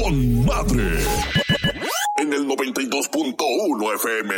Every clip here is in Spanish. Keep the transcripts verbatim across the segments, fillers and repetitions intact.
Con Madre en el noventa y dos punto uno F M.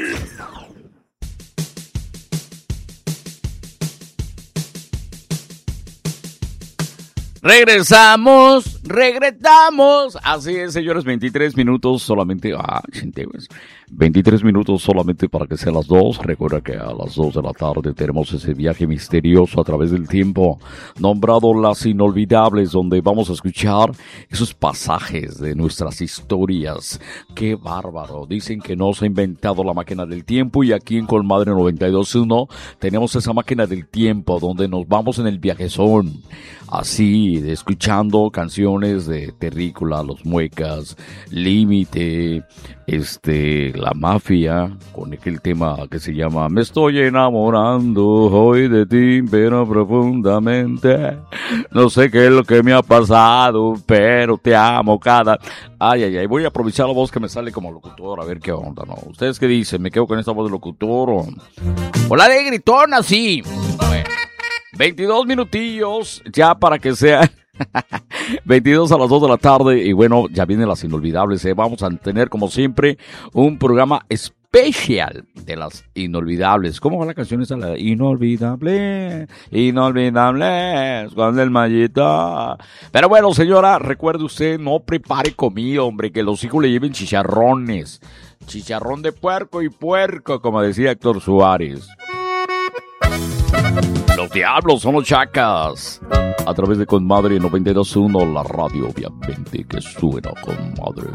Regresamos, regresamos. Así es, señores, veintitrés minutos solamente. Ah, veintitrés minutos solamente para que sean las dos. Recuerda que a las dos de la tarde tenemos ese viaje misterioso a través del tiempo, nombrado Las Inolvidables, donde vamos a escuchar esos pasajes de nuestras historias. ¡Qué bárbaro! Dicen que no se ha inventado la máquina del tiempo, y aquí en Colmadre noventa y dos punto uno tenemos esa máquina del tiempo donde nos vamos en el viajezón. Así, escuchando canciones de Terrícola, Los Muecas, Límite, este, La Mafia, con aquel tema que se llama Me estoy enamorando hoy de ti, pero profundamente. No sé qué es lo que me ha pasado, pero te amo cada... Ay, ay, ay, voy a aprovechar la voz que me sale como locutor, a ver qué onda, ¿no? ¿Ustedes qué dicen? ¿Me quedo con esta voz de locutor o...? O la de gritona, sí. Bueno. veintidós minutillos ya para que sea veintidós a las dos de la tarde, y bueno, ya vienen Las Inolvidables, ¿eh? Vamos a tener como siempre un programa especial de Las Inolvidables. ¿Cómo va la canción esa? La inolvidable, inolvidables con el mallito. Pero bueno, señora, recuerde usted, no prepare comida, hombre, que los hijos le lleven chicharrones, chicharrón de puerco y puerco, como decía Héctor Suárez. Los diablos son los chacas. A través de Conmadre noventa y dos punto uno, la radio obviamente que suena Conmadre.